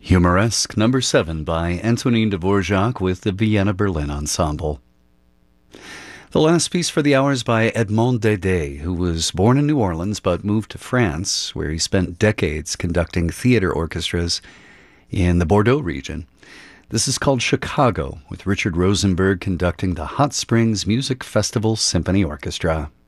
Humoresque number 7 by Antonin Dvorak with the Vienna Berlin Ensemble. The last piece for the hour is by Edmond Dede, who was born in New Orleans but moved to France, where he spent decades conducting theater orchestras in the Bordeaux region. This is called Chicago, with Richard Rosenberg conducting the Hot Springs Music Festival Symphony Orchestra.